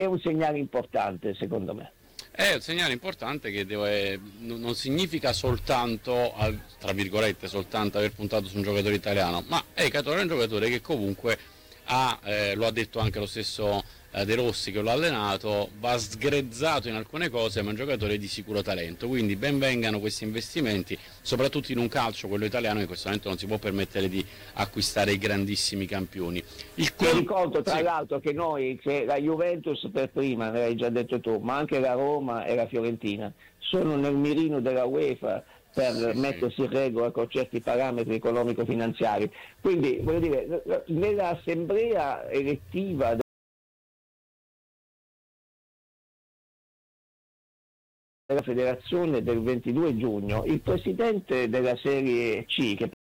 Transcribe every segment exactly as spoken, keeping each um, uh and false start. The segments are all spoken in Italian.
è un segnale importante secondo me. È un segnale importante che deve, non significa soltanto, tra virgolette, soltanto aver puntato su un giocatore italiano, ma Ekator è un giocatore che comunque ha, eh, lo ha detto anche lo stesso eh, De Rossi che l'ha allenato, va sgrezzato in alcune cose, ma è un giocatore di sicuro talento, quindi ben vengano questi investimenti, soprattutto in un calcio, quello italiano, che in questo momento non si può permettere di acquistare i grandissimi campioni. Il Ti ricordo tra sì. l'altro che noi, che la Juventus per prima, ne hai già detto tu, ma anche la Roma e la Fiorentina sono nel mirino della UEFA per sì, mettersi sì. in regola con certi parametri economico-finanziari. Quindi voglio dire, nell'assemblea elettiva della federazione del ventidue giugno, il presidente della Serie C, che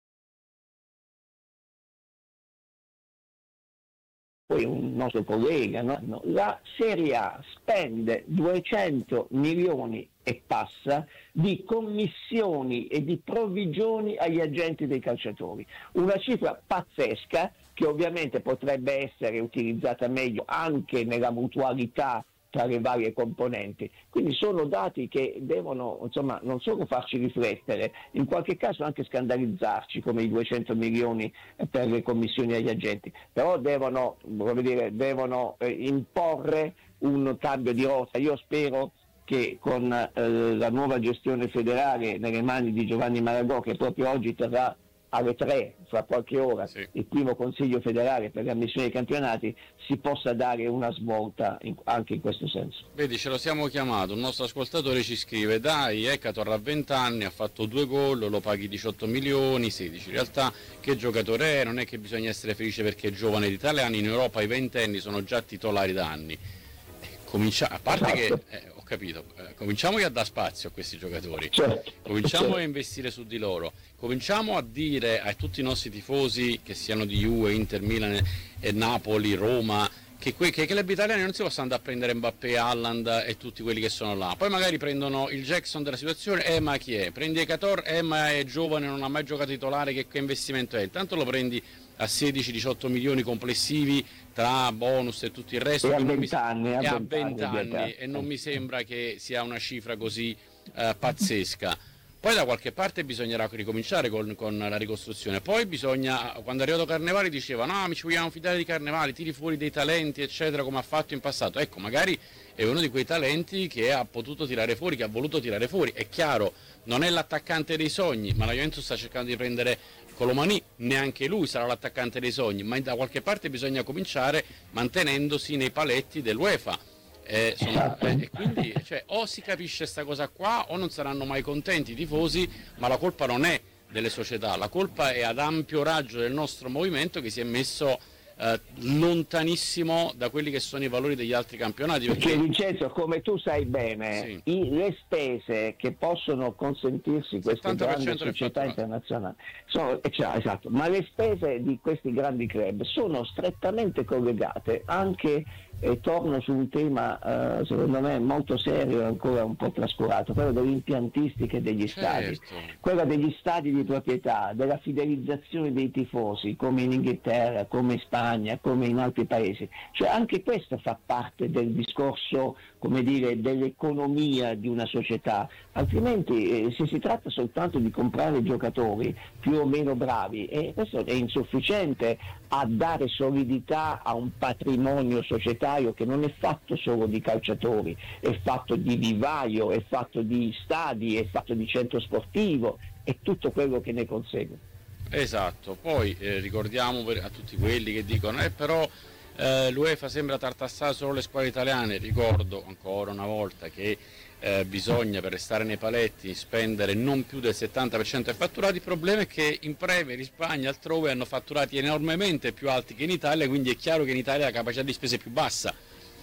poi un nostro collega, no? La Serie A spende duecento milioni e passa di commissioni e di provvigioni agli agenti dei calciatori, una cifra pazzesca che ovviamente potrebbe essere utilizzata meglio anche nella mutualità tra le varie componenti. Quindi sono dati che devono, insomma, non solo farci riflettere, in qualche caso anche scandalizzarci, come i duecento milioni per le commissioni agli agenti, però devono, voglio dire, devono eh, imporre un cambio di rotta. Io spero che con eh, la nuova gestione federale nelle mani di Giovanni Maragò, che proprio oggi terrà alle tre, fra qualche ora, sì. il primo consiglio federale per l'ammissione dei campionati, si possa dare una svolta in, anche in questo senso. Vedi, ce lo siamo chiamato, un nostro ascoltatore ci scrive: dai, Ekator ha venti anni, ha fatto due gol, lo paghi diciotto milioni, sedici, in realtà che giocatore è? Non è che bisogna essere felice perché è giovane. Gli italiani in Europa i ventenni sono già titolari da anni. Comincia, a parte esatto. che, eh, ho capito, eh, cominciamo a dare spazio a questi giocatori, certo. cominciamo certo. a investire su di loro, cominciamo a dire a tutti i nostri tifosi, che siano di Juve, Inter, Milan, e Napoli, Roma, che, que- che i club italiani non si possono andare a prendere Mbappé, Haaland e tutti quelli che sono là, poi magari prendono il Jackson della situazione, eh ma chi è? Prendi Ekator, eh ma è giovane, non ha mai giocato titolare, che, che investimento è? Intanto lo prendi a sedici diciotto milioni complessivi tra bonus e tutto il resto, e a venti anni, e a venti anni, e non mi sembra che sia una cifra così eh, pazzesca. Poi da qualche parte bisognerà ricominciare con, con la ricostruzione, poi bisogna, quando è arrivato Carnevali diceva no, mi ci vogliamo fidare di Carnevali, tiri fuori dei talenti eccetera, come ha fatto in passato. Ecco, magari è uno di quei talenti che ha potuto tirare fuori, che ha voluto tirare fuori. È chiaro, non è l'attaccante dei sogni, ma la Juventus sta cercando di prendere Colomani, neanche lui sarà l'attaccante dei sogni, ma da qualche parte bisogna cominciare mantenendosi nei paletti dell'UEFA. Eh, sono, eh, e quindi cioè, o si capisce sta cosa qua o non saranno mai contenti i tifosi, ma la colpa non è delle società, la colpa è ad ampio raggio del nostro movimento, che si è messo eh, lontanissimo da quelli che sono i valori degli altri campionati. Perché, perché Vincenzo, come tu sai bene, sì. i, le spese che possono consentirsi queste grandi società internazionali sono, cioè, esatto, ma le spese di questi grandi club sono strettamente collegate anche, e torno su un tema eh, secondo me molto serio e ancora un po' trascurato, quello dell'impiantistica degli certo. stadi, quella degli stadi di proprietà, della fidelizzazione dei tifosi, come in Inghilterra, come in Spagna, come in altri paesi. Cioè anche questo fa parte del discorso, come dire, dell'economia di una società, altrimenti eh, se si tratta soltanto di comprare giocatori più o meno bravi, e eh, questo è insufficiente a dare solidità a un patrimonio societario che non è fatto solo di calciatori, è fatto di vivaio, è fatto di stadi, è fatto di centro sportivo e tutto quello che ne consegue. Esatto, poi eh, ricordiamo per, a tutti quelli che dicono eh però eh, l'UEFA sembra tartassare solo le squadre italiane, ricordo ancora una volta che eh, bisogna, per restare nei paletti, spendere non più del settanta per cento dei fatturati. Il problema è che in Premier, in Spagna, altrove hanno fatturati enormemente più alti che in Italia, quindi è chiaro che in Italia la capacità di spesa è più bassa.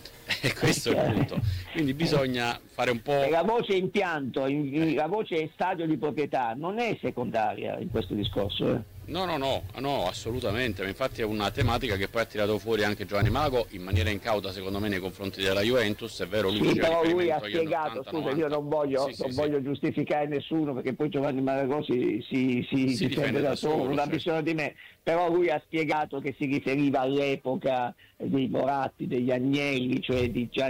E questo è il punto. Quindi bisogna fare un po'. La voce impianto, la voce stadio di proprietà non è secondaria in questo discorso. Eh. No, no, no, no, assolutamente, ma infatti è una tematica che poi ha tirato fuori anche Giovanni Mago in maniera incauta secondo me nei confronti della Juventus, è vero, lui sì, però lui ha agli spiegato, ottanta, scusa, io non voglio, sì, non sì, voglio sì. giustificare nessuno perché poi Giovanni Mago si, si, si, Si si difende da solo, non ha certo. bisogno di me, però lui ha spiegato che si riferiva all'epoca dei Moratti, degli Agnelli, cioè di